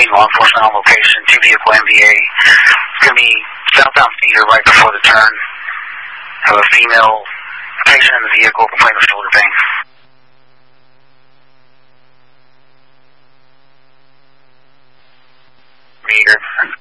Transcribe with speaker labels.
Speaker 1: law enforcement on location, 2 vehicle MVA. It's going to be southbound feeder right before the turn. Have a female patient in the vehicle complaining of shoulder pain. Meter.